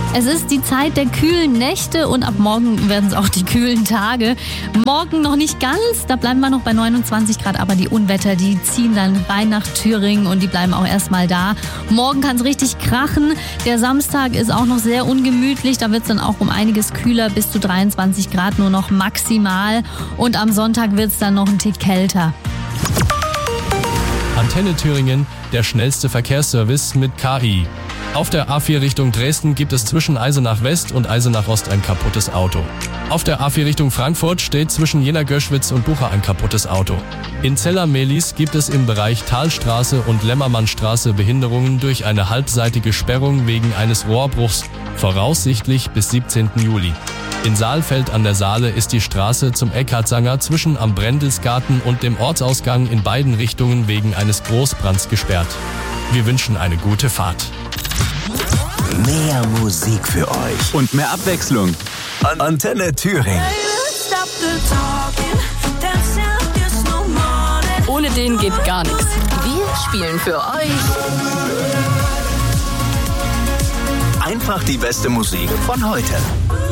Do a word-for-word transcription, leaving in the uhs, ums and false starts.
Es ist die Zeit der kühlen Nächte und ab morgen werden es auch die kühlen Tage. Morgen noch nicht ganz, da bleiben wir noch bei neunundzwanzig Grad, aber die Unwetter, die ziehen dann rein nach Thüringen und die bleiben auch erstmal da. Morgen kann es richtig krachen. Der Samstag ist auch noch sehr ungemütlich, da wird es dann auch um einiges kühler, bis zu dreiundzwanzig Grad nur noch maximal. Und am Sonntag wird es dann noch ein Tick kälter. Antenne Thüringen, der schnellste Verkehrsservice mit K I. Auf der A vier Richtung Dresden gibt es zwischen Eisenach West und Eisenach Ost ein kaputtes Auto. Auf der A vier Richtung Frankfurt steht zwischen Jena-Göschwitz und Bucha ein kaputtes Auto. In Zella-Mehlis gibt es im Bereich Talstraße und Lämmermannstraße Behinderungen durch eine halbseitige Sperrung wegen eines Rohrbruchs, voraussichtlich bis siebzehnten Juli. In Saalfeld an der Saale ist die Straße zum Eckartsanger zwischen am Brendelsgarten und dem Ortsausgang in beiden Richtungen wegen eines Großbrands gesperrt. Wir wünschen eine gute Fahrt. Mehr Musik für euch und mehr Abwechslung. Antenne Thüringen. Ohne den geht gar nichts. Wir spielen für euch Einfach die beste Musik von heute.